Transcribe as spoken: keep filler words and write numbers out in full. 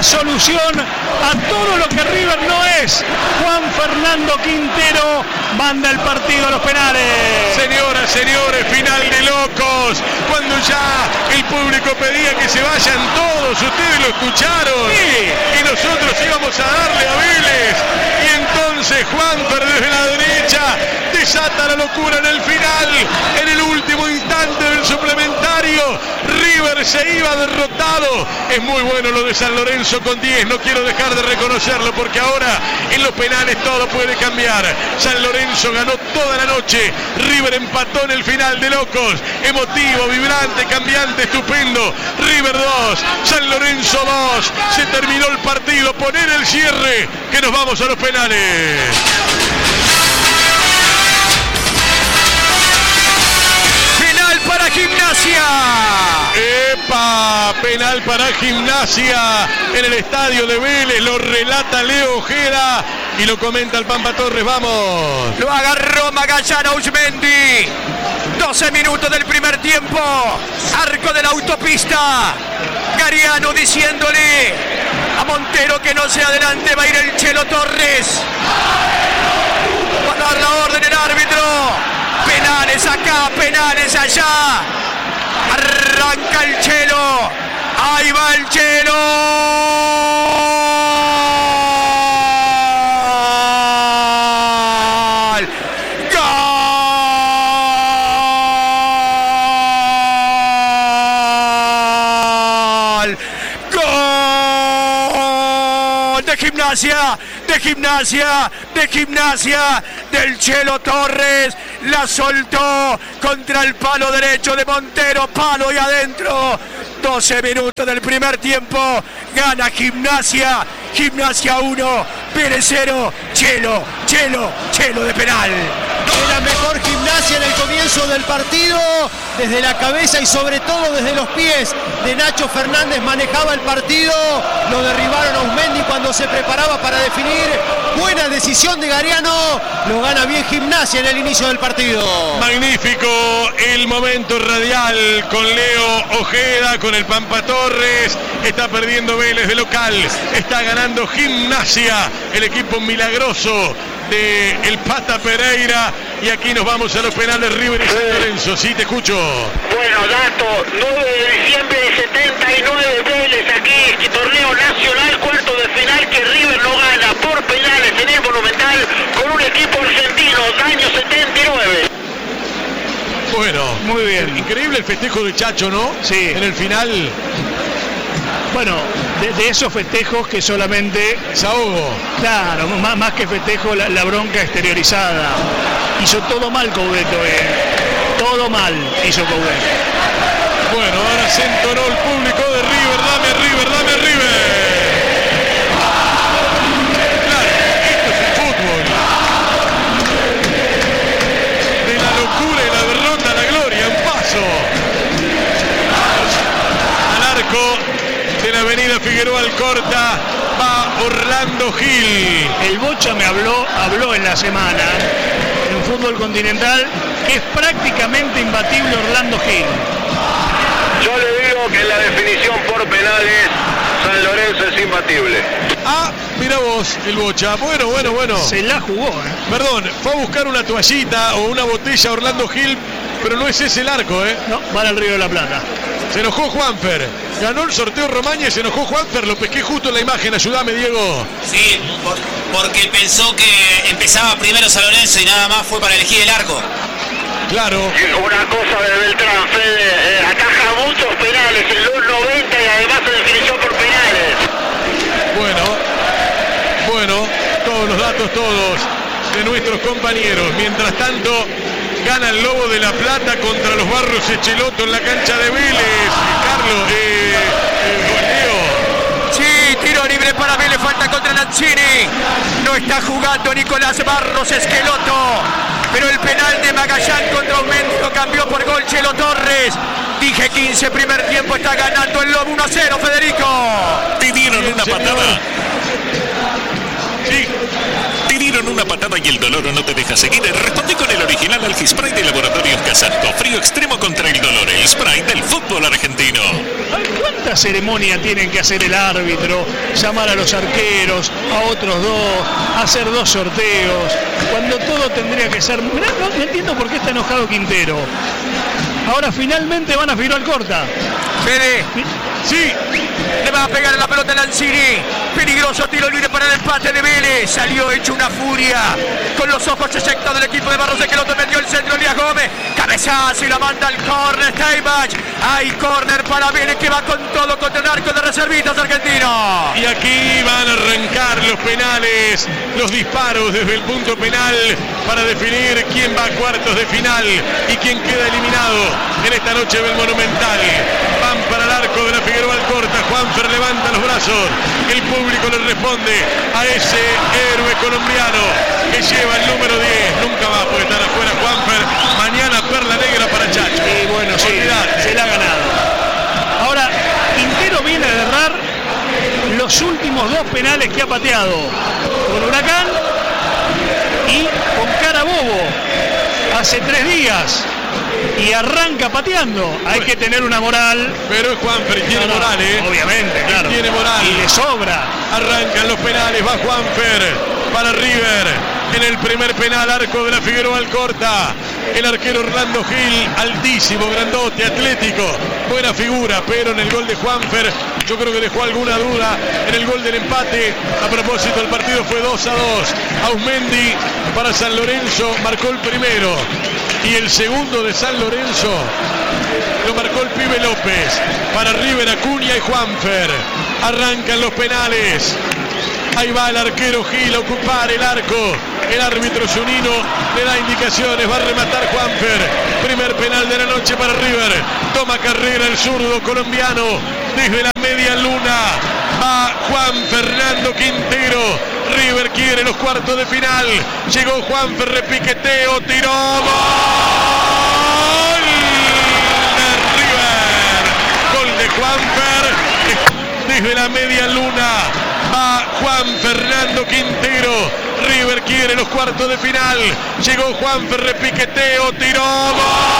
solución a todo lo que River no es. Juan Fernando Quintero manda el partido a los penales. Señoras, señores, final de locos. Cuando ya el público pedía que se vayan todos, ustedes lo escucharon. Sí. Y nosotros íbamos a darle a Vélez. Y entonces Juanfer desde la derecha desata la locura en el final. En el último instante del suplementario, River se iba derrotado. Es muy bueno lo de San Lorenzo con diez. No quiero dejar de reconocerlo porque ahora en los penales todo puede cambiar. San Lorenzo ganó toda la noche. River empató en el final de locos. Emotivo, vibrante, cambiante, estupendo. River dos, San Lorenzo dos. Se terminó el partido. Poner el cierre que nos vamos a los penales. Penal para Gimnasia. ¡Epa! Penal para Gimnasia en el estadio de Vélez. Lo relata Leo Ojeda y lo comenta el Pampa Torres. ¡Vamos! Lo agarró Magallano Uchmendi. doce minutos del primer tiempo. Arco de la autopista. Gariano diciéndole a Montero que no se adelante. Va a ir el Chelo Torres. Va a dar la orden el árbitro. Penales acá, penales allá. Arranca el Chelo. Ahí va el Chelo. Gimnasia, de Gimnasia, de Gimnasia, del Chelo Torres, la soltó contra el palo derecho de Montero, palo y adentro. doce minutos del primer tiempo, gana Gimnasia, Gimnasia uno, Vélez cero, Chelo, Chelo, Chelo de penal. Era mejor Gimnasia en el comienzo del partido, desde la cabeza y sobre todo desde los pies de Nacho Fernández manejaba el partido, lo derribaron a Uzmendi cuando se preparaba para definir, buena decisión de Gariano, lo gana bien Gimnasia en el inicio del partido. Magnífico el momento radial con Leo Ojeda, con el Pampa Torres, está perdiendo Vélez de local, está ganando Gimnasia, el equipo milagroso de el Pata Pereira, y aquí nos vamos a los penales River y San Lorenzo. Sí, te escucho. Bueno, dato, nueve de diciembre de setenta y nueve, Vélez aquí, este torneo nacional, cuarto de final que River no gana por penales en el Monumental con un equipo argentino, año setenta y nueve. Bueno, muy bien. Increíble el festejo de Chacho, ¿no? Sí. En el final. Bueno, de, de esos festejos que solamente... Desahogo. Claro, más, más que festejo, la, la bronca exteriorizada. Hizo todo mal Coudet, eh. Todo mal hizo Coudet. Bueno, ahora se entonó el público de River. Dame River, dame River. Claro, esto es el fútbol. De la locura y la derrota a la gloria, un paso. Al arco de la avenida Figueroa Alcorta va Orlando Gil. El Bocha me habló, habló en la semana en un fútbol continental que es prácticamente imbatible Orlando Gil. Yo le digo que en la definición por penales San Lorenzo es imbatible. Ah, mira vos, el Bocha. Bueno, bueno, bueno. Se la jugó, ¿eh? Perdón, fue a buscar una toallita o una botella a Orlando Gil, pero no es ese el arco, ¿eh? No, van al Río de la Plata. Se enojó Juanfer. Ganó el sorteo Romaña y se enojó Juanfer. Lo pesqué justo en la imagen. Ayúdame, Diego. Sí, por, porque pensó que empezaba primero San Lorenzo y nada más fue para elegir el arco. Claro. Una cosa de Beltrán, Fede, eh, ataja muchos penales en los noventa y además en definición por penales. Bueno, bueno, todos los datos, todos de nuestros compañeros. Mientras tanto, gana el Lobo de la Plata contra los Barros Echeloto en la cancha de Vélez. Carlos, eh, eh, Leo. Sí, tiro libre para Vélez, falta contra Lanzini. No está jugando Nicolás Barros Esqueloto, pero el penal de Magallán contra Uzmendi lo cambió por gol Chelo Torres. Dije quince, primer tiempo, está ganando el Lobo uno a cero, Federico. Te dieron una patada. Sí. Te dieron una patada y el dolor no te deja seguir. Respondí con el original. original Algispray de Laboratorios Casanto. Frío extremo contra el dolor. El spray del fútbol argentino. ¿Cuánta ceremonia tienen que hacer el árbitro? Llamar a los arqueros, a otros dos, hacer dos sorteos, cuando todo tendría que ser... Mirá, no, no entiendo por qué está enojado Quintero. Ahora finalmente van a firmar corta. Fede. Sí. Le va a pegar en la pelota Lanzini. Peligroso tiro libre para el empate de Vélez. Salió hecho una furia. Con los ojos eyectados del equipo de Barros Esqueloto. Metió el centro Elías Gómez. Cabezazo y la manda al córner. Steinbach. Hay córner para Vélez que va con todo contra el arco de reservistas argentino. Y aquí van a arrancar los penales. Los disparos desde el punto penal para definir quién va a cuartos de final y quién queda eliminado en esta noche del Monumental. Van para el arco de la Figueroa Alcorta. Juanfer levanta los brazos. El público le responde a ese héroe colombiano que lleva el número diez. Nunca va a poder estar afuera Juanfer. Mañana perla negra para Chacho. Y bueno, sí, Olvidate. se la ha ganado. Ahora, Quintero viene a errar los últimos dos penales que ha pateado con Huracán y con Carabobo hace tres días. Y arranca pateando. Hay que tener una moral. Pero es Juanfer y tiene No, no, moral, ¿eh? obviamente, claro. Y tiene moral. Y le sobra. Arrancan los penales. Va Juanfer para River. En el primer penal, arco de la Figueroa Alcorta. El arquero Orlando Gil, altísimo, grandote, atlético. Buena figura, pero en el gol de Juanfer yo creo que dejó alguna duda. En el gol del empate, a propósito, el partido fue dos a dos. Ausmendi para San Lorenzo marcó el primero. Y el segundo de San Lorenzo lo marcó el pibe López. Para River, Acuña y Juanfer. Arrancan los penales. Ahí va el arquero Gil a ocupar el arco. El árbitro Zunino le da indicaciones. Va a rematar Juanfer. Primer penal de la noche para River. Toma carrera el zurdo colombiano. Desde la media luna va Juan Fernando Quintero. River quiere los cuartos de final. Llegó Juanfer, repiqueteo, tiró. ¡Gol de River! Gol de Juanfer. Desde la media luna va Juan Fernando Quintero. River quiere los cuartos de final. Llegó Juanfer, repiqueteo, tiró. ¡Gol!